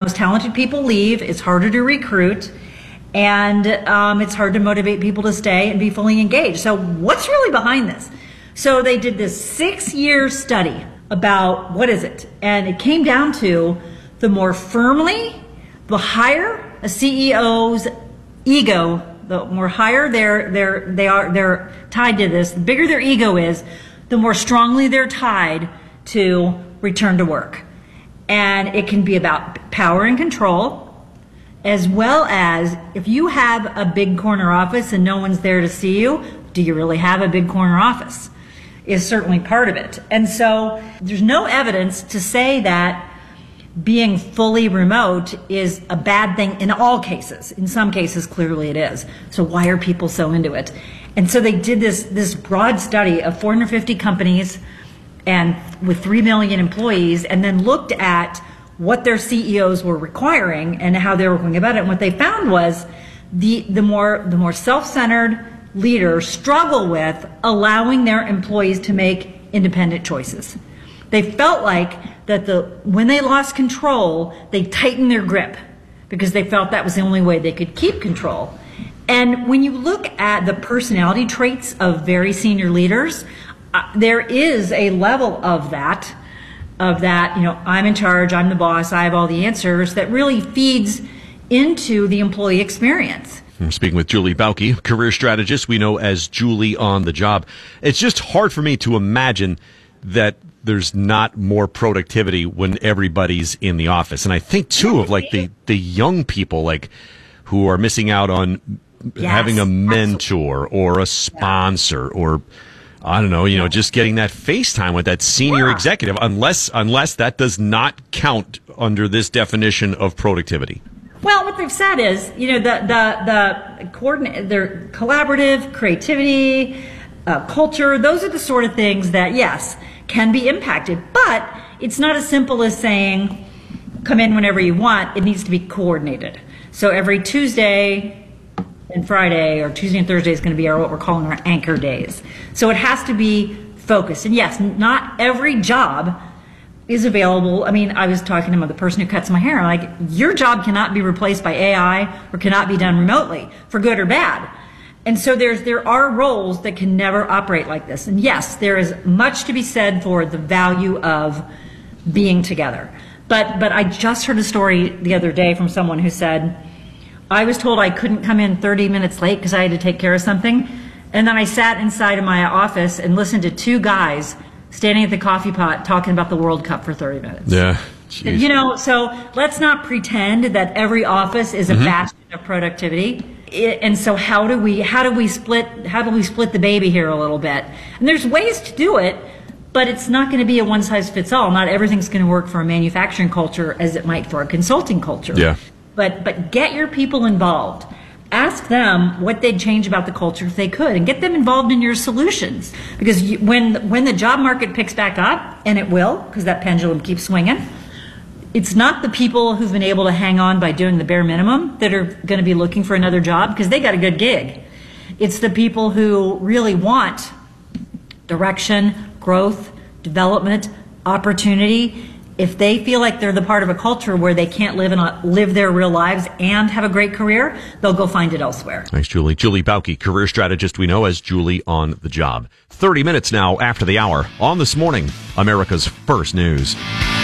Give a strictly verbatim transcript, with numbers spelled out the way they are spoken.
most talented people leave. It's harder to recruit. And um, it's hard to motivate people to stay and be fully engaged. So what's really behind this? So they did this six-year study about what is it? And it came down to the more firmly, the higher a C E O's ego, the more higher they're, they're, they are, they're tied to this, the bigger their ego is, the more strongly they're tied to return to work. And it can be about power and control, as well as if you have a big corner office and no one's there to see you, do you really have a big corner office? Is certainly part of it. And so there's no evidence to say that being fully remote is a bad thing in all cases. In some cases, clearly it is. So why are people so into it? And so they did this, this broad study of four hundred fifty companies and with three million employees, and then looked at what their C E Os were requiring and how they were going about it. And what they found was the, the more, the more self-centered leaders struggle with allowing their employees to make independent choices. They felt like that the when they lost control, they tightened their grip because they felt that was the only way they could keep control. And when you look at the personality traits of very senior leaders, uh, there is a level of that, of that, you know, I'm in charge, I'm the boss, I have all the answers, that really feeds into the employee experience. I'm speaking with Julie Bauke, career strategist we know as Julie on the Job. It's just hard for me to imagine that there's not more productivity when everybody's in the office. And I think, too, of like the, the young people like who are missing out on yes, having a mentor absolutely. or a sponsor yeah. or, I don't know, you know, just getting that FaceTime with that senior yeah. executive, unless unless that does not count under this definition of productivity. Well, what they've said is, you know, the the the coordinate, their collaborative, creativity, uh, culture. Those are the sort of things that, yes, can be impacted. But it's not as simple as saying, come in whenever you want. It needs to be coordinated. So every Tuesday and Friday, or Tuesday and Thursday, is going to be our what we're calling our anchor days. So it has to be focused. And yes, not every job is available. I mean, I was talking to the person who cuts my hair. I'm like, your job cannot be replaced by A I or cannot be done remotely, for good or bad. And so there's there are roles that can never operate like this. And yes, there is much to be said for the value of being together. But but I just heard a story the other day from someone who said, I was told I couldn't come in thirty minutes late because I had to take care of something. And then I sat inside of my office and listened to two guys standing at the coffee pot talking about the World Cup for thirty minutes. Yeah. Geez. You know, so let's not pretend that every office is a mm-hmm. bastion of productivity. It, and so how do we how do we split how do we split the baby here a little bit? And there's ways to do it, but it's not going to be a one size fits all. Not everything's going to work for a manufacturing culture as it might for a consulting culture. Yeah. But but get your people involved. Ask them what they'd change about the culture if they could, and get them involved in your solutions. Because you, when when the job market picks back up, and it will, because that pendulum keeps swinging, it's not the people who've been able to hang on by doing the bare minimum that are going to be looking for another job because they got a good gig. It's the people who really want direction, growth, development, opportunity. If they feel like they're the part of a culture where they can't live in a, live their real lives and have a great career, they'll go find it elsewhere. Thanks, Julie. Julie Bauke, career strategist we know as Julie on the Job. thirty minutes now after the hour on This Morning, America's First News.